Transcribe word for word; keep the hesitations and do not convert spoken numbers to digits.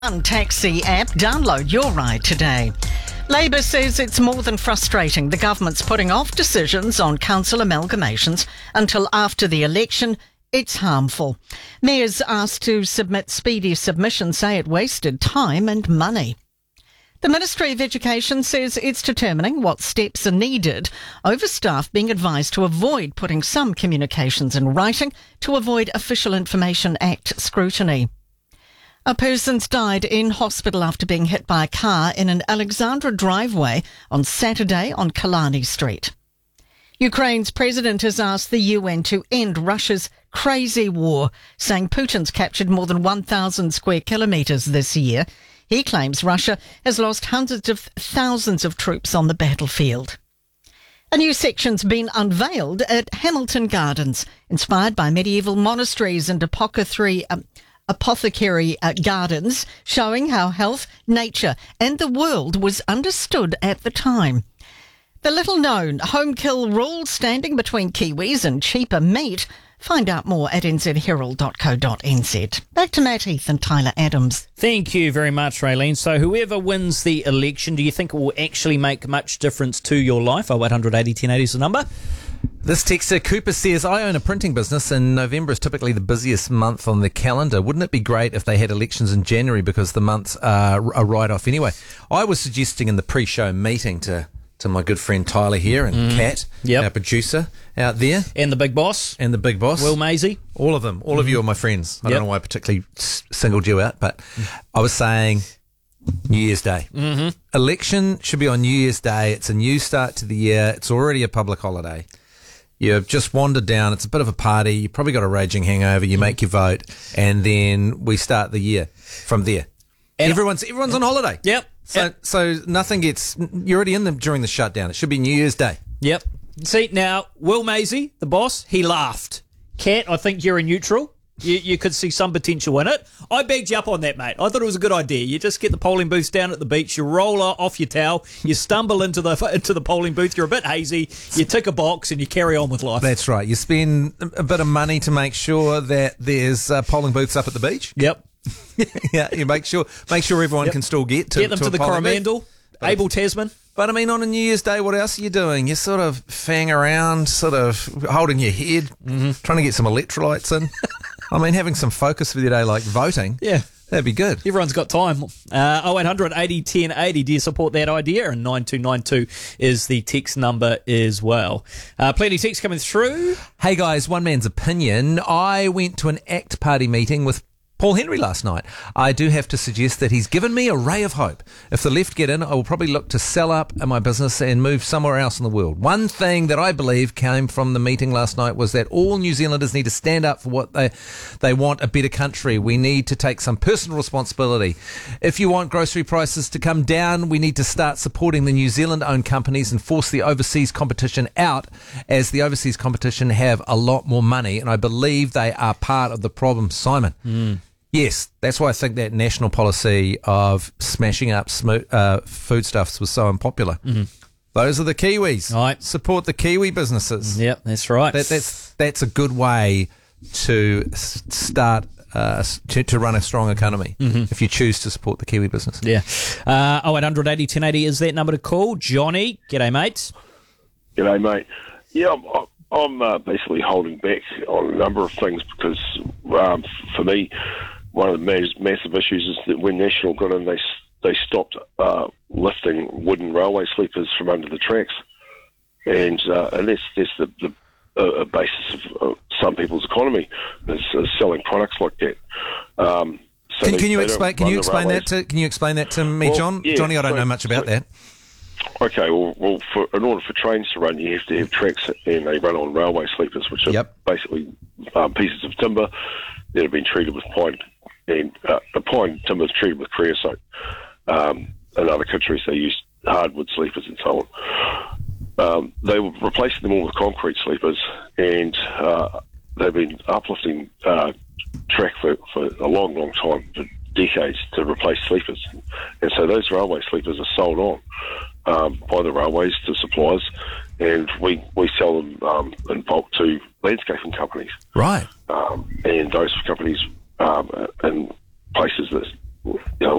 Taxi app, download your ride today. Labor says it's more than frustrating. The government's putting off decisions on council amalgamations until after the election. It's harmful. Mayors asked to submit speedy submissions say it wasted time and money. The Ministry of Education says it's determining what steps are needed over staff being advised to avoid putting some communications in writing to avoid Official Information Act scrutiny. A person's died in hospital after being hit by a car in an Alexandra driveway on Saturday on Killarney Street. Ukraine's president has asked the U N to end Russia's crazy war, saying Putin's captured more than one thousand square kilometres this year. He claims Russia has lost hundreds of thousands of troops on the battlefield. A new section's been unveiled at Hamilton Gardens, inspired by medieval monasteries and apothecary, um, apothecary uh, gardens, showing how health, nature and the world was understood at the time. The little-known home kill rule standing between Kiwis and cheaper meat. Find out more at n z herald dot co dot n z. Back to Matt Heath and Tyler Adams. Thank you very much, Raylene. So whoever wins the election, do you think it will actually make much difference to your life? oh eight hundred eighty ten eighty is the number. This texter, Cooper, says, I own a printing business and November is typically the busiest month on the calendar. Wouldn't it be great if they had elections in January because the months are a write-off anyway? I was suggesting in the pre-show meeting to, to my good friend Tyler here and mm. Kat, yep. our producer out there. And the big boss. And the big boss. Will Maisie. All of them. All mm. of you are my friends. I yep. don't know why I particularly s- singled you out, but I was saying New Year's Day. Mm-hmm. Election should be on New Year's Day. It's a new start to the year. It's already a public holiday. You've just wandered down. It's a bit of a party. You've probably got a raging hangover. You make your vote, and then we start the year from there. And everyone's everyone's on holiday. Yep. So yep. so nothing gets. You're already in them during the shutdown. It should be New Year's Day. Yep. See now, Will Maisie, the boss, he laughed. Kat, I think you're a neutral. You, you could see some potential in it. I bagged you up on that, mate. I thought it was a good idea. You just get the polling booths down at the beach, you roll off your towel, you stumble into the into the polling booth, you're a bit hazy, you tick a box and you carry on with life. That's right. You spend a bit of money to make sure that there's uh, polling booths up at the beach. Yep. Yeah, you make sure make sure everyone yep. can still get to Get them to, to a the Coromandel, Abel Tasman. But I mean, on a New Year's Day, what else are you doing? You're sort of fang around, sort of holding your head, mm-hmm. trying to get some electrolytes in. I mean, having some focus with your day, like voting. Yeah. That'd be good. Everyone's got time. Uh, oh eight hundred eighty ten eighty. Do you support that idea? And nine two nine two is the text number as well. Uh, plenty of text coming through. Hey guys, one man's opinion. I went to an ACT Party meeting with Paul Henry last night. I do have to suggest that he's given me a ray of hope. If the left get in, I will probably look to sell up my business and move somewhere else in the world. One thing that I believe came from the meeting last night was that all New Zealanders need to stand up for what they they want, a better country. We need to take some personal responsibility. If you want grocery prices to come down, we need to start supporting the New Zealand-owned companies and force the overseas competition out, as the overseas competition have a lot more money, and I believe they are part of the problem, Simon. Mm. Yes, that's why I think that national policy of smashing up sm- uh, foodstuffs was so unpopular. Mm-hmm. Those are the Kiwis. Right. Support the Kiwi businesses. Yep, that's right. That, that's that's a good way to s- start uh, to, to run a strong economy, mm-hmm. if you choose to support the Kiwi business. Yeah. Uh, oh eight hundred eighty ten eighty is that number to call. Johnny, g'day, mates. G'day, mate. Yeah, I'm, I'm uh, basically holding back on a number of things because, um, for me, one of the mass- massive issues is that when National got in, they they stopped uh, lifting wooden railway sleepers from under the tracks, and uh, and that's that's the, the uh, basis of uh, some people's economy is, is selling products like that. Um, so can, they, can you they explain? Can you explain that to? Can you explain that to me, well, John? Yeah, Johnny, I don't so, know much about so, that. Okay, well, well for, in order for trains to run, you have to have tracks, and they run on railway sleepers, which are yep. basically um, pieces of timber that have been treated with pine, and uh, the pine timber is treated with creosote. Um, in other countries, they use hardwood sleepers and so on. Um, they were replacing them all with concrete sleepers, and uh, they've been uplifting uh, track for, for a long, long time, for decades, to replace sleepers. And so those railway sleepers are sold on um, by the railways to suppliers, and we, we sell them um, in bulk to landscaping companies. Right. Um, and those companies um, in places that you know,